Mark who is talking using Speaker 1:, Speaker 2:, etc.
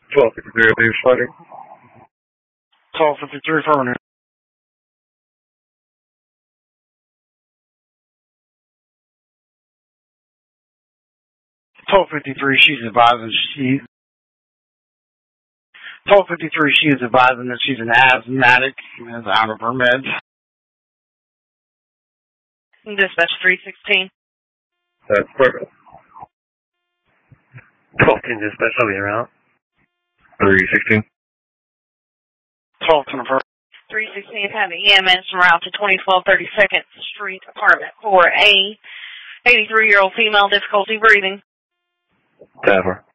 Speaker 1: 1253, I believe, Spider.
Speaker 2: 1253 Furnace. 1253, she's advising that she's an asthmatic and is out of her meds.
Speaker 3: Dispatch 316.
Speaker 1: That's perfect. 1210 dispatch, I'll be around. 316.
Speaker 2: 1210 Furnace.
Speaker 3: 316 have EMS route to 2012 32nd Street apartment for a 83-year-old female, difficulty breathing.
Speaker 1: Tavern.